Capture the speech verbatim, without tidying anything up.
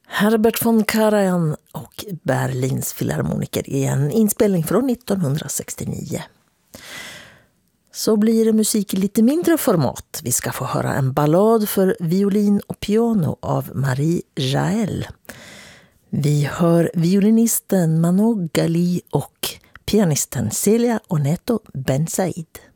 Herbert von Karajan och Berlins filharmoniker i en inspelning från nittonhundrasextionio. Så blir det musik i lite mindre format. Vi ska få höra en ballad för violin och piano av Marie Jaël. Vi hör violinisten Manon Gali och pianisten Celia Oneto Ben Said.